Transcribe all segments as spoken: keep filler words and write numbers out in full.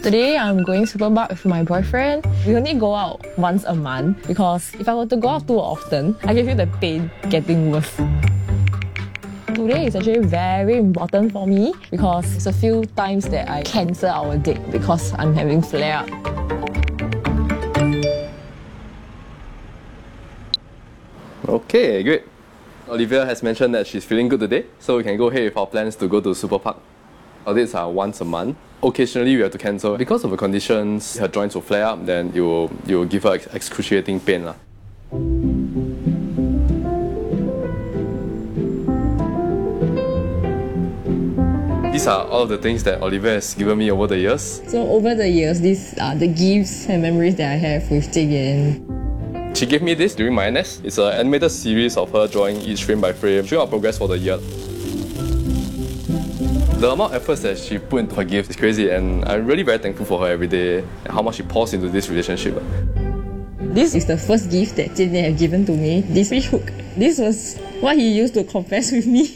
Today I'm going Superbug with my boyfriend. We only go out once a month because if I were to go out too often, I can feel the pain getting worse. Today is actually very important for me because it's a few times that I cancel our date because I'm having flare-up. Okay, great. Olivia has mentioned that she's feeling good today, so we can go ahead with our plans to go to Superpark. Our dates are once a month. Occasionally we have to cancel. Because of the conditions, her joints will flare up, then you will, you will give her excruciating pain. lah. These are all the things that Olivia has given me over the years. So over the years, these are the gifts and memories that I have with Jie Yan. She gave me this during my N S. It's an animated series of her drawing each frame by frame, showing our progress for the year. The amount of efforts that she put into her gift is crazy, and I'm really very thankful for her every day and how much she pours into this relationship. This is the first gift that Jie Yan have given to me, this fish hook. This was what he used to confess with me.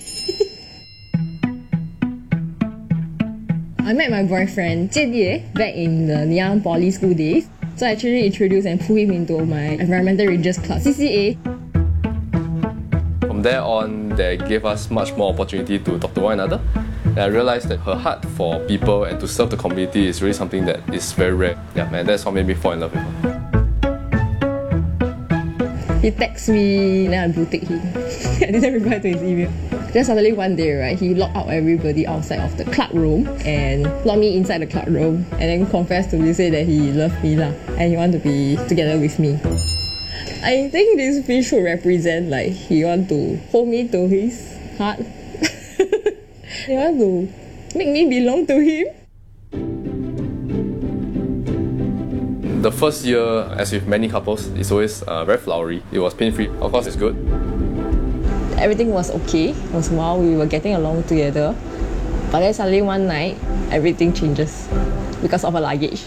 I met my boyfriend Jie Yan back in the Ngee Poly school days. So I actually introduced and put him into my Environmental Rangers Club, C C A. From there on, they gave us much more opportunity to talk to one another. And I realized that her heart for people and to serve the community is really something that is very rare. Yeah, man, that's what made me fall in love with her. He texts me, then I blue tick him. I didn't reply to his email. Then suddenly one day, right, he locked out everybody outside of the club room and locked me inside the club room and then confessed to me, say that he loved me lah and he wanted to be together with me. I think this fish should represent like he want to hold me to his heart. He want to make me belong to him. The first year, as with many couples, is always uh, very flowery. It was pain-free. Of course, it's good. Everything was okay. It was while we were getting along together. But then suddenly one night, everything changes because of a luggage.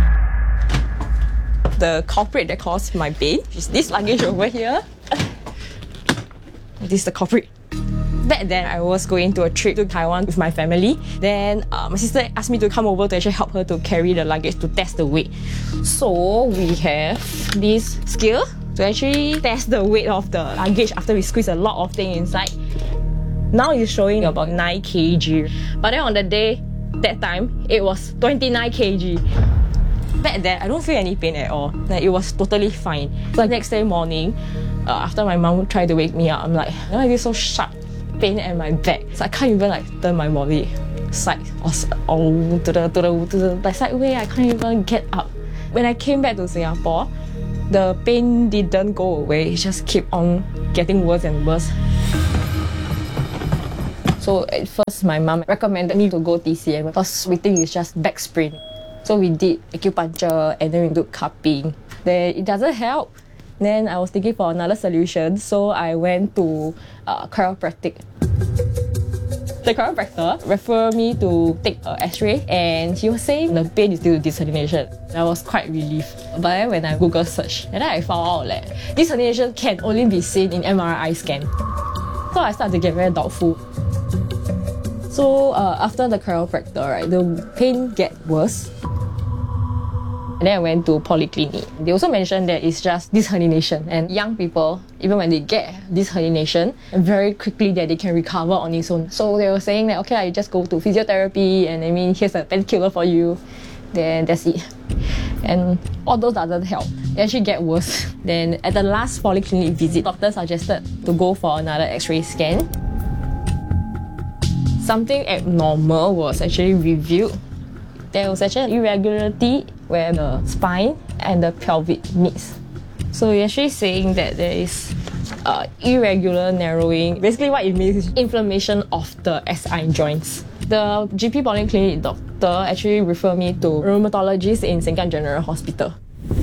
The culprit that caused my pain is this luggage over here. This is the culprit. Back then, I was going to a trip to Taiwan with my family. Then uh, my sister asked me to come over to actually help her to carry the luggage to test the weight. So we have this scale to actually test the weight of the luggage after we squeeze a lot of things inside. Now it's showing about nine kilograms. But then on the day, that time, it was twenty-nine kilograms. Back then, I don't feel any pain at all. Like, it was totally fine. So the next day morning, uh, after my mom tried to wake me up, I'm like, why is it so sharp pain at my back? So I can't even like turn my body side or oh, to the, to the, to the like, side way. I can't even get up. When I came back to Singapore, the pain didn't go away. It just kept on getting worse and worse. So at first, my mom recommended me to go T C M because we think it's just back sprain. So we did acupuncture and then we did cupping. Then it doesn't help. Then I was thinking for another solution, so I went to uh, chiropractic. The chiropractor referred me to take an X-ray and he was saying the pain is due to disherniation. I was quite relieved. But then when I Google search, and then I found out that disherniation can only be seen in M R I scan. So I started to get very doubtful. So uh, after the chiropractor, right, the pain get worse. And then I went to polyclinic. They also mentioned that it's just disherniation, and young people, even when they get disherniation, very quickly that they can recover on its own. So they were saying that, okay, I just go to physiotherapy and I mean, here's a painkiller for you, then that's it. And all those doesn't help. They actually get worse. Then at the last polyclinic visit, doctor suggested to go for another X-ray scan. Something abnormal was actually revealed. There was actually an irregularity where the spine and the pelvic meets. So you're actually saying that there is uh, irregular narrowing. Basically what it means is inflammation of the S I joints. The G P polyclinic doctor actually referred me to a rheumatologist in Sengkang General Hospital.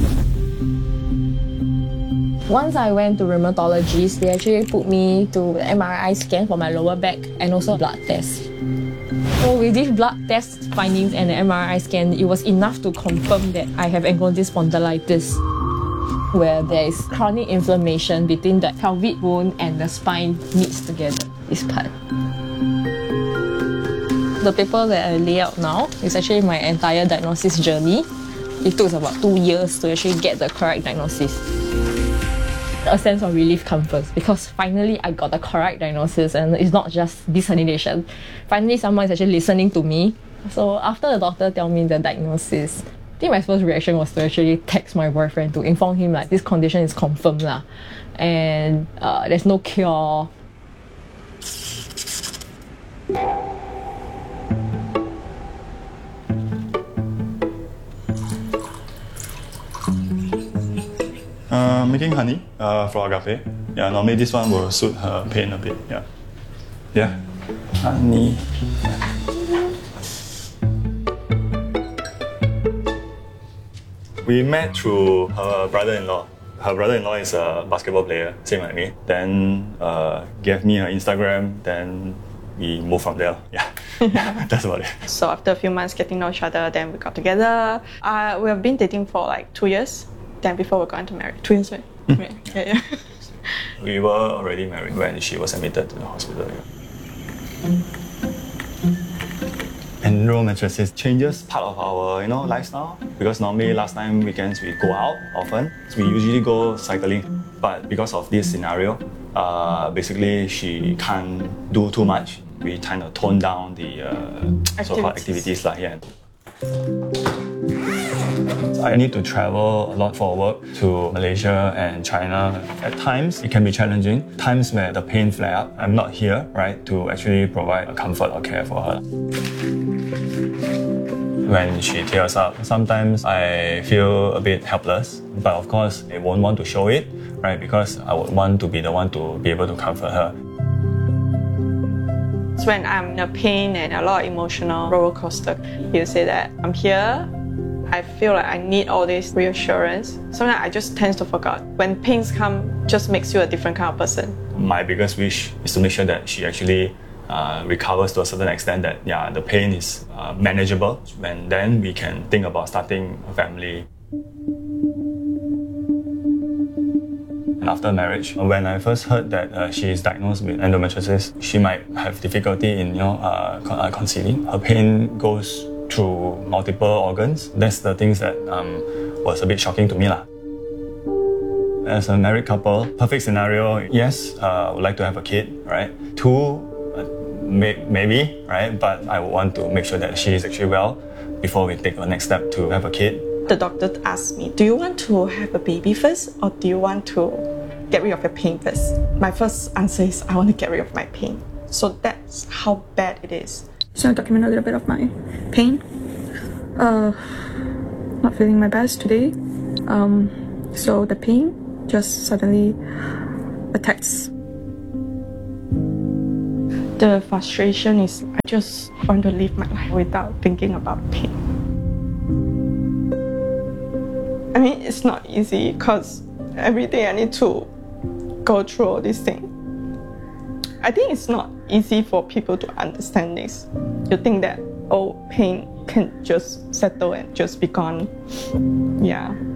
Once I went to rheumatologist, they actually put me to the M R I scan for my lower back and also blood test. So with these blood test findings and the M R I scan, it was enough to confirm that I have ankylosing spondylitis, where there is chronic inflammation between the pelvic bone and the spine meets together, this part. The paper that I lay out now is actually my entire diagnosis journey. It took about two years to actually get the correct diagnosis. A sense of relief comes first because finally I got the correct diagnosis and it's not just dissemination. Finally someone is actually listening to me. So after the doctor tell me the diagnosis, I think my first reaction was to actually text my boyfriend to inform him like this condition is confirmed lah, and uh, there's no cure. Uh, making honey uh, for Agape. Yeah, normally this one will suit her pain a bit. Yeah, yeah, honey. We met through her brother-in-law. Her brother-in-law is a basketball player, same like me. Then uh, gave me her Instagram. Then we moved from there. Yeah, that's about it. So after a few months getting to know each other, then we got together. Uh, we have been dating for like two years. Then before we got into marriage, two years, right? Mm. Yeah, yeah. We were already married when she was admitted to the hospital. Yeah. Enro mattresses changes part of our you know lifestyle because normally last time weekends we go out often. So we usually go cycling, but because of this scenario, uh, basically she can't do too much. We kind of tone down the uh, so-called activities like here. I need to travel a lot for work to Malaysia and China. At times, it can be challenging. Times where the pain flare up, I'm not here, right, to actually provide a comfort or care for her. When she tears up, sometimes I feel a bit helpless, but of course, I won't want to show it, right, because I would want to be the one to be able to comfort her. So when I'm in pain and a lot of emotional roller coaster, you say that I'm here. I feel like I need all this reassurance. Sometimes I just tend to forget. When pains come, just makes you a different kind of person. My biggest wish is to make sure that she actually uh, recovers to a certain extent that yeah, the pain is uh, manageable. And then we can think about starting a family. And after marriage, when I first heard that uh, she is diagnosed with endometriosis, she might have difficulty in you know uh, con- uh, conceiving. Her pain goes through multiple organs. That's the things that um, was a bit shocking to me lah. As a married couple, perfect scenario, yes, uh, I would like to have a kid, right? Two, uh, may- maybe, right? But I would want to make sure that she is actually well before we take the next step to have a kid. The doctor asked me, do you want to have a baby first or do you want to get rid of your pain first? My first answer is I want to get rid of my pain. So that's how bad it is. So I'll document a little bit of my pain. Uh, not feeling my best today. Um, so the pain just suddenly attacks. The frustration is I just want to live my life without thinking about pain. I mean, it's not easy because every day I need to go through all these things. I think it's not easy for people to understand this. You think that, oh, pain can just settle and just be gone. Yeah.